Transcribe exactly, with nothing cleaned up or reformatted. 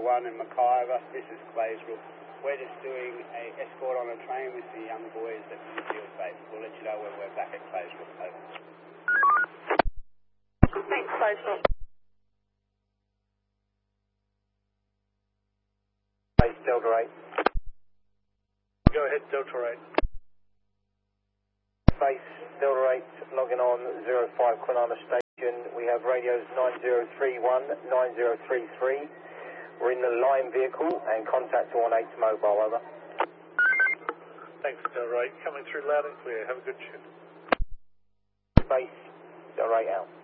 one in Mackay. This is Claysville. We're just doing a escort on a train with the young boys at the field base. We'll let you know when we're back at Claysville. Over. Thanks, Claysville. Base Delta eight. Go ahead, Delta eight. Base Delta eight, logging on zero five Kwinana Station. We have radios nine zero three one, nine zero three three. We're in the line vehicle and contact one eight mobile, over. Thanks, Delta eight. Coming through loud and clear. Have a good shift. Base Delta eight out.